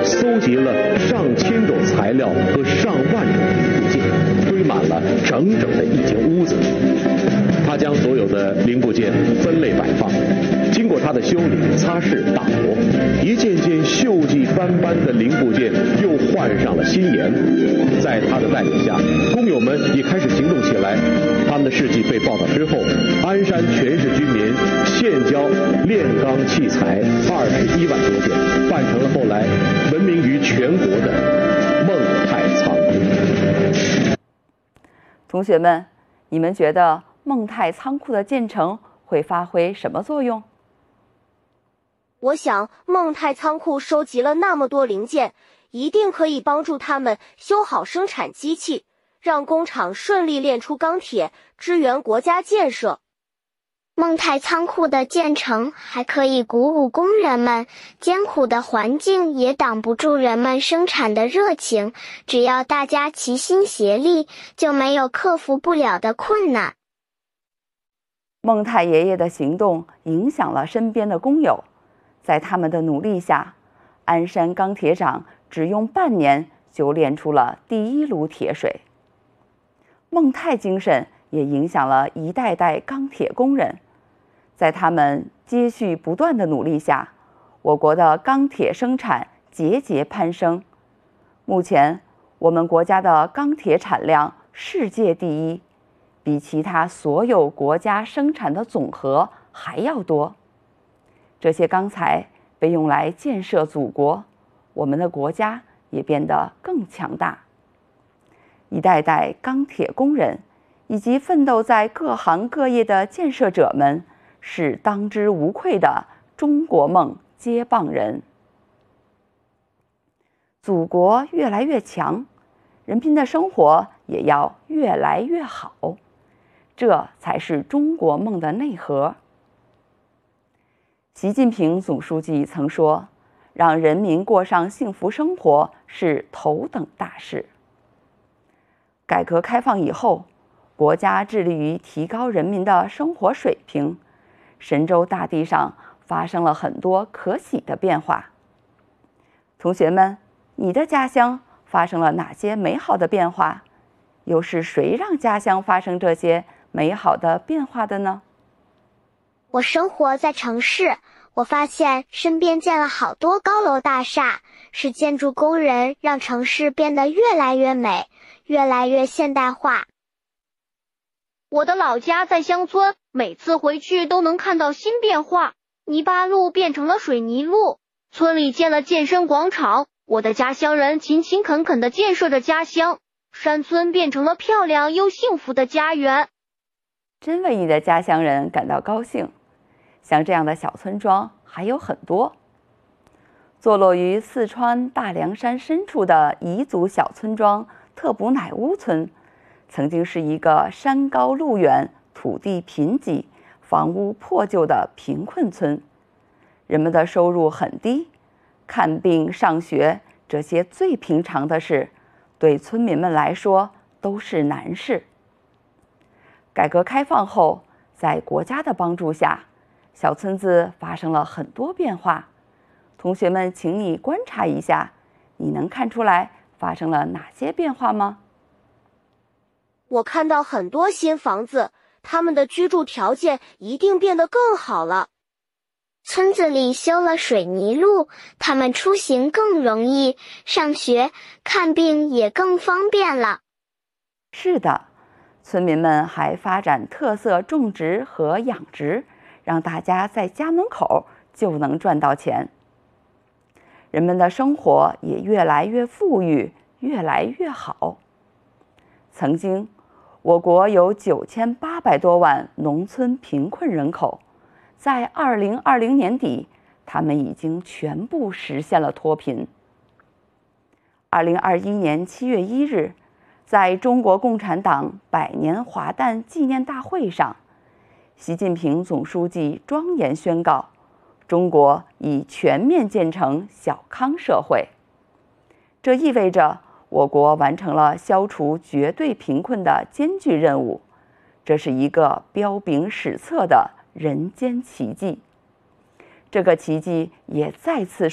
搜集了上千种材料和上万种零部件，堆满了整整的一间屋子。他将所有的零部件分类摆放，经过他的修理、擦拭、打磨，一件件锈迹斑斑的零部件又换上了新颜。在他的带领下，工友们也开始行动起来。他们的事迹被报道之后，鞍山全市居民现交炼钢器材21万多件，办成了后来闻名于全国的孟泰仓库。 同学们，你们觉得孟泰仓库的建成会发挥什么作用？ 我想，孟泰仓库收集了那么多零件，一定可以帮助他们修好生产机器，让工厂顺利炼出钢铁，支援国家建设。 孟泰仓库的建成还可以鼓舞工人们，艰苦的环境也挡不住人们生产的热情，只要大家齐心协力，就没有克服不了的困难。 孟泰爷爷的行动影响了身边的工友，在他们的努力下，鞍山钢铁厂只用半年就炼出了第一炉铁水。孟泰精神也影响了一代代钢铁工人，在他们接续不断的努力下，我国的钢铁生产节节攀升。目前，我们国家的钢铁产量世界第一，比其他所有国家生产的总和还要多。这些钢材被用来建设祖国，我们的国家也变得更强大。一代代钢铁工人以及奋斗在各行各业的建设者们，是当之无愧的中国梦接棒人。祖国越来越强，人民的生活也要越来越好，这才是中国梦的内核。习近平总书记曾说，让人民过上幸福生活是头等大事。改革开放以后，国家致力于提高人民的生活水平，神州大地上发生了很多可喜的变化。同学们，你的家乡发生了哪些美好的变化？又是谁让家乡发生这些美好的变化的呢？ 我生活在城市，我发现身边建了好多高楼大厦，是建筑工人让城市变得越来越美，越来越现代化。 我的老家在乡村，每次回去都能看到新变化，泥巴路变成了水泥路，村里建了健身广场，我的家乡人勤勤恳恳地建设着家乡，山村变成了漂亮又幸福的家园。 真为你的家乡人感到高兴。像这样的小村庄还有很多。坐落于四川大凉山深处的彝族小村庄特卜乃乌村，曾经是一个山高路远、土地贫瘠、房屋破旧的贫困村。人们的收入很低，看病、上学这些最平常的事，对村民们来说都是难事。改革开放后，在国家的帮助下，小村子发生了很多变化。同学们，请你观察一下，你能看出来发生了哪些变化吗？ 我看到很多新房子，他们的居住条件一定变得更好了。 村子里修了水泥路，他们出行更容易，上学、看病也更方便了。 是的，村民们还发展特色种植和养殖，让大家在家门口就能赚到钱。人们的生活也越来越富裕，越来越好。曾经，我国有9800多万农村贫困人口，在2020年底，他们已经全部实现了脱贫。2021年7月1日，在中国共产党100年华诞纪念大会上，习近平总书记庄严宣告，中国已全面建成小康社会。这意味着我国完成了消除绝对贫困的艰巨任务，这是一个彪炳史册的人间奇迹。这个奇迹也再次